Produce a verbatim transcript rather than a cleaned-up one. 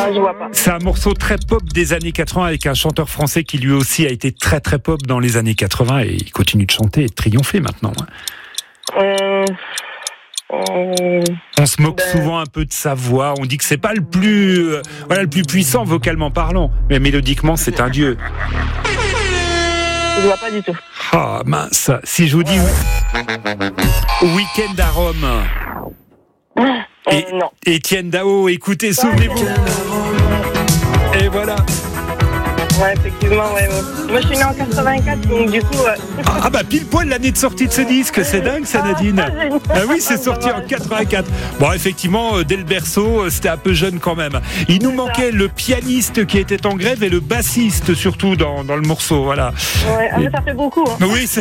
je vois pas. C'est un morceau très pop des années quatre-vingts avec un chanteur français qui lui aussi a été très très pop dans les années quatre-vingts et il continue de chanter et de triompher maintenant. Euh... Euh... On se moque ben... souvent un peu de sa voix, on dit que c'est pas le plus, euh, voilà, le plus puissant vocalement parlant, mais mélodiquement c'est un dieu. Je vois pas du tout. Ah mince, si je vous dis Week-end à Rome. Euh, Et, non. Étienne Dao, écoutez, souvenez-vous. Et voilà. Ouais, effectivement, ouais, ouais. Moi, je suis née en quatre-vingt-quatre, donc du coup... Euh... Ah, ah bah pile poil l'année de sortie de ce disque, c'est dingue ça, Nadine. Ah oui, c'est sorti en quatre-vingt-quatre. Bon, effectivement, euh, dès le berceau, euh, c'était un peu jeune quand même. Il nous manquait le pianiste qui était en grève et le bassiste surtout dans, dans le morceau, voilà. Ouais, ah, mais ça fait beaucoup. Hein. Oui, c'est